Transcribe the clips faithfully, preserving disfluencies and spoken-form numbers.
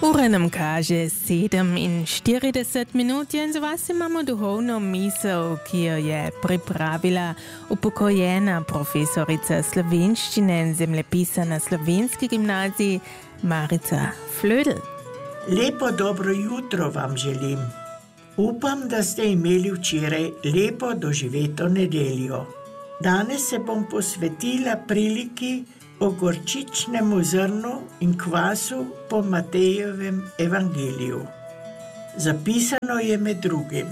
Ura nam kaže sedeminštirideset minut, in z vas imamo duhovno misel, ki jo je pripravila upokojena profesorica slovenščine in zemljepisa na Slovenski gimnaziji Marica Flödl. Lepo dobro jutro vam želim. Upam, da ste imeli včeraj lepo doživeto nedeljo. Danes se bom posvetila priliki o gorčičnemu zrnu in kvasu po Matejevem evangeliju. Zapisano je med drugim: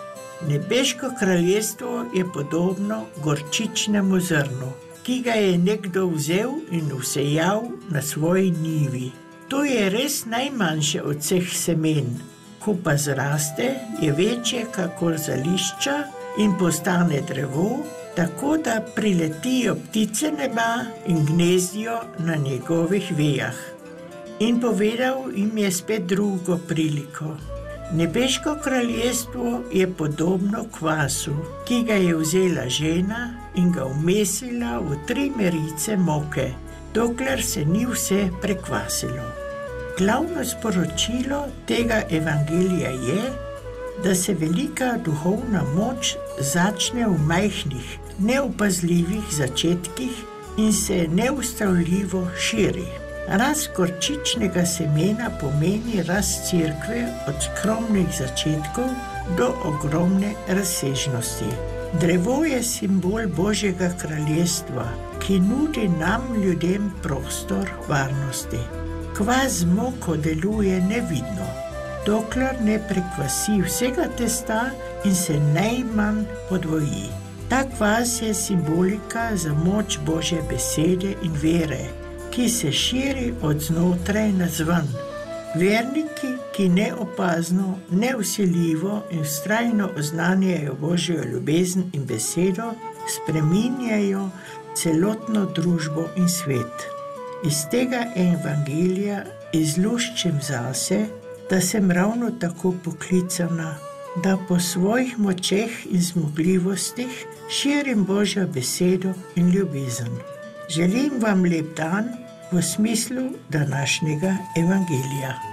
Nebeško kraljestvo je podobno gorčičnemu zrnu, ki ga je nekdo vzel in vsejal na svoji njivi. To je res najmanjše od vseh semen. Ko pa zraste, je večje kakor zališča in postane drevo, tako da priletijo ptice neba in gnezdijo na njegovih vejah. In povedal jim je spet drugo priliko. Nebeško kraljestvo je podobno kvasu, ki ga je vzela žena in ga vmesila v tri merice moke, dokler se ni vse prekvasilo. Glavno sporočilo tega evangelija je, da se velika duhovna moč začne v majhnih, neopazljivih začetkih in se neustavljivo širi. Rast gorčičnega semena pomeni rast cerkve od skromnih začetkov do ogromne razsežnosti. Drevo je simbol Božjega kraljestva, ki nudi nam ljudem prostor varnosti. Kvas z moko deluje nevidno, dokler ne prekvasi vsega testa in se najmanj podvoji. Ta kvas je simbolika za moč Božje besede in vere, ki se širi od znotraj navzven. Verniki, ki neopazno, nevsiljivo in vztrajno oznanjajo Božjo ljubezen in besedo, spreminjajo celotno družbo in svet. Iz tega evangelija izluščim zase, da sem ravno tako poklicana, da po svojih močeh in zmogljivostih širim Božjo besedo in ljubezen. Želim vam lep dan v smislu današnjega evangelija.